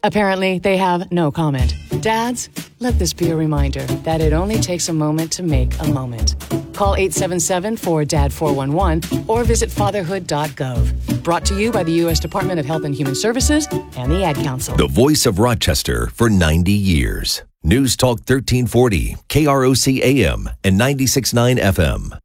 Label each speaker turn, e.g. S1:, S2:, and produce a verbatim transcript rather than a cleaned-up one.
S1: Apparently, they have no comment. Dads, let this be a reminder that it only takes a moment to make a moment. Call eight seven seven, four D A D, four one one or visit fatherhood dot gov. Brought to you by the U S Department of Health and Human Services and the Ad Council.
S2: The voice of Rochester for ninety years. News Talk thirteen forty, K R O C A M and ninety-six point nine F M.